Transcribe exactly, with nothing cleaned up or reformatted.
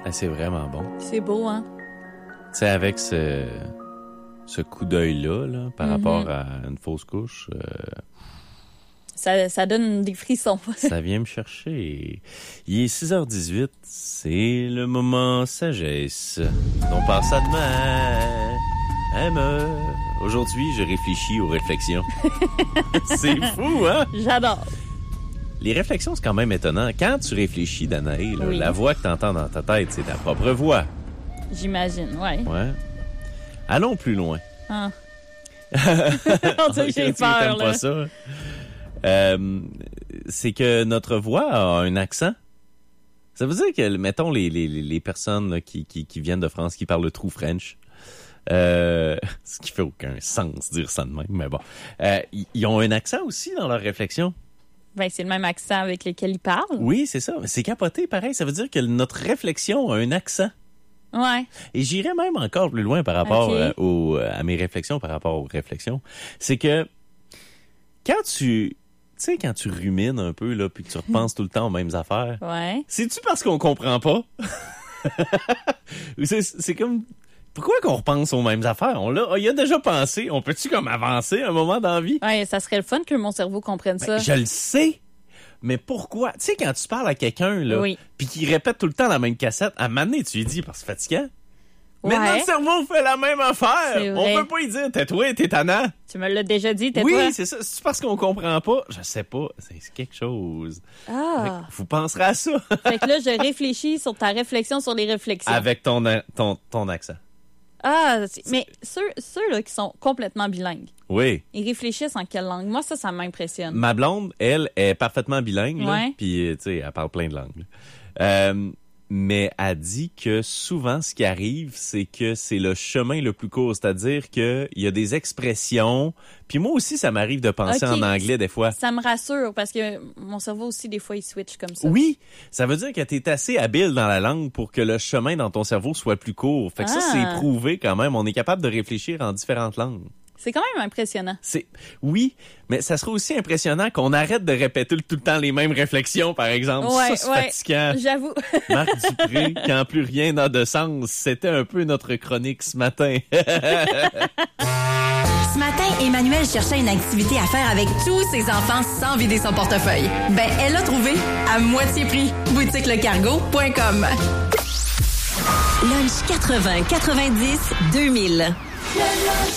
Ah, c'est vraiment bon. C'est beau, hein? Tu sais, avec ce, ce coup d'œil-là, là, par mm-hmm. rapport à une fausse couche... Euh... Ça, ça donne des frissons. Ça vient me chercher. Il est six heures dix-huit. C'est le moment sagesse. On passe à demain. Emma. Aujourd'hui, je réfléchis aux réflexions. C'est fou, hein? J'adore. Les réflexions, c'est quand même étonnant. Quand tu réfléchis, Danae, là, oui. la voix que tu entends dans ta tête, c'est ta propre voix. J'imagine, ouais. Ouais. Allons plus loin. Ah. On dirait que j'ai peur, t'aimes là. pas ça. Euh, c'est que notre voix a un accent. Ça veut dire que, mettons, les, les, les personnes là, qui, qui, qui viennent de France, qui parlent le true French, euh, ce qui fait aucun sens dire ça de même, mais bon, euh, ils ont un accent aussi dans leur réflexion. Ben, c'est le même accent avec lequel ils parlent. Oui, c'est ça. C'est capoté, pareil. Ça veut dire que notre réflexion a un accent. Ouais. Et j'irais même encore plus loin par rapport okay. euh, aux, à mes réflexions, par rapport aux réflexions. C'est que quand tu... Tu sais, quand tu rumines un peu, là, puis que tu repenses tout le temps aux mêmes affaires, ouais. C'est-tu parce qu'on comprend pas? c'est, c'est comme... Pourquoi qu'on repense aux mêmes affaires? On l'a, on y a déjà pensé. On peut-tu comme avancer un moment dans la vie? Ouais, ça serait le fun que mon cerveau comprenne ben, ça. Je le sais. Mais pourquoi? Tu sais, quand tu parles à quelqu'un, là, oui. puis qu'il répète tout le temps la même cassette, à un moment donné, tu lui dis, parce que c'est fatigant. Ouais. Mais notre cerveau fait la même affaire. C'est vrai. On peut pas y dire, tais-toi, t'es tannant. Tu me l'as déjà dit, tais-toi. Oui, c'est ça. C'est parce qu'on comprend pas. Je sais pas. C'est quelque chose. Ah. Vous penserez à ça. Fait que là, je réfléchis sur ta réflexion sur les réflexions. Avec ton, ton, ton accent. Ah, mais ceux, ceux là qui sont complètement bilingues. Oui. Ils réfléchissent en quelle langue? Moi, ça, ça m'impressionne. Ma blonde, elle, est parfaitement bilingue. Ouais. Puis, tu sais, elle parle plein de langues. Euh, mais elle dit que souvent, ce qui arrive, c'est que c'est le chemin le plus court. C'est-à-dire qu'il y a des expressions. Puis moi aussi, ça m'arrive de penser okay. en anglais des fois. Ça me rassure parce que mon cerveau aussi, des fois, il switch comme ça. Oui, ça veut dire que tu es assez habile dans la langue pour que le chemin dans ton cerveau soit plus court. Fait que ah. ça, c'est prouvé quand même. On est capable de réfléchir en différentes langues. C'est quand même impressionnant. C'est Oui, mais ça serait aussi impressionnant qu'on arrête de répéter tout le temps les mêmes réflexions, par exemple. Ouais, ça, c'est ouais, fatigant. J'avoue. Marc Dupré, quand plus rien n'a de sens, c'était un peu notre chronique ce matin. Ce matin, Emmanuel cherchait une activité à faire avec tous ses enfants sans vider son portefeuille. Ben, elle l'a trouvé à moitié prix. boutique le cargo point com. Lunch quatre-vingts quatre-vingt-dix deux mille.